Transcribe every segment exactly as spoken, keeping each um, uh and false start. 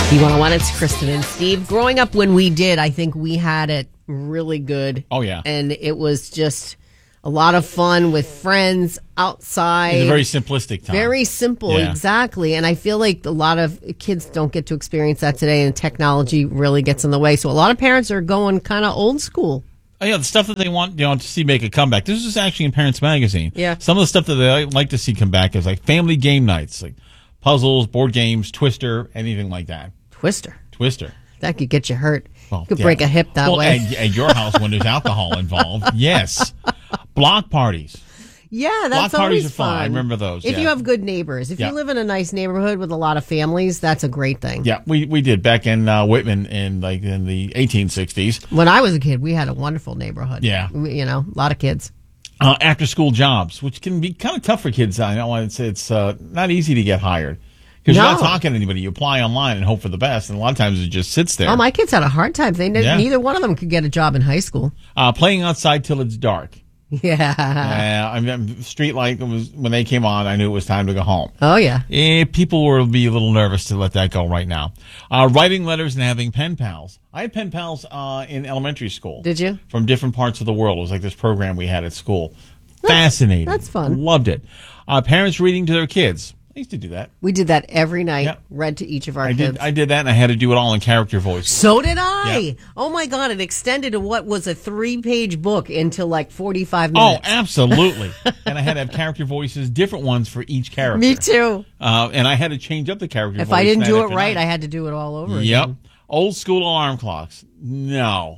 D one oh one, it's Kristen and Steve. Growing up when we did, I think we had it really good. Oh, yeah. And it was just a lot of fun with friends outside. It's a very simplistic time. Very simple, Yeah. exactly. And I feel like a lot of kids don't get to experience that today, and technology really gets in the way. So a lot of parents are going kind of old school. Oh, yeah, the stuff that they want, you know, to see make a comeback. This is actually in Parents Magazine. Yeah. Some of the stuff that they like to see come back is like family game nights, like puzzles, board games, Twister, anything like that. Twister. Twister. That could get you hurt. Well, you could yeah. break a hip that well, way. At, at your house when there's alcohol involved, yes. Block parties. Yeah, that's Block parties always are fun. I remember those, If yeah. you have good neighbors. If Yeah. you live in a nice neighborhood with a lot of families, that's a great thing. Yeah, we, we did back in uh, Whitman in like in the eighteen sixties. When I was a kid, we had a wonderful neighborhood. Yeah. We- You know, a lot of kids. Uh, after school jobs, which can be kind of tough for kids. I know it's it's uh, not easy to get hired because No. you're not talking to anybody. You apply online and hope for the best, and a lot of times it just sits there. Oh, my kids had a hard time. They ne- Yeah. Neither one of them could get a job in high school. Uh, playing outside till it's dark. Yeah. Uh, I mean, street light was when they came on. I knew it was time to go home. Oh, yeah. Eh, people will be a little nervous to let that go right now. Uh, writing letters and having pen pals. I had pen pals uh, in elementary school. Did you? From different parts of the world. It was like this program we had at school. Fascinating. that's fun. Loved it. Uh, parents reading to their kids. I used to do that. We did that every night, Yep. read to each of our I kids. did. I did that, and I had to do it all in character voice. So did I. Yeah. Oh, my God. It extended to what was a three-page book into like forty-five Oh, minutes. absolutely. And I had to have character voices, different ones for each character. Me too. Uh, and I had to change up the character If voice. I didn't night do it after right, night. I had to do it all over Yep. again. Old school alarm clocks. No.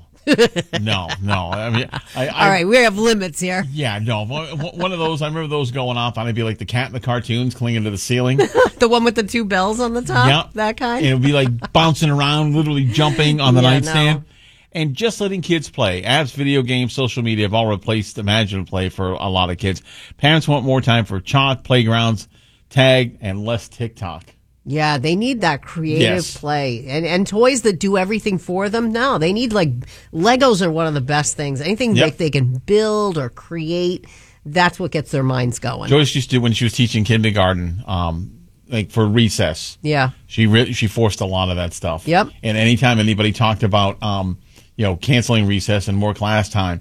no, no. I mean, I, I, All right, we have limits here. Yeah, no. One one of those, I remember those going off, and I'd be like the cat in the cartoons clinging to the ceiling. The one with the two bells on the top? Yep. That kind? And it would be like bouncing around, literally jumping on the Yeah, nightstand. no. And just letting kids play. Apps, video games, social media have all replaced imaginative play for a lot of kids. Parents want more time for chalk, playgrounds, tag, and less TikTok. Yeah, they need that creative Yes. play. And and toys that do everything for them. No, they need like Legos are one of the best things. Anything Yep. like they can build or create, that's what gets their minds going. Joyce used to, when she was teaching kindergarten, um, like for recess, Yeah. she re- she forced a lot of that stuff. Yep. And anytime anybody talked about, um, you know, canceling recess and more class time,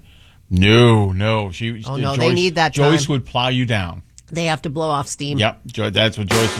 no, no. She, Oh, no, Joyce, they need that Joyce time. would plow you down. They have to blow off steam. Yep. Jo- That's what Joyce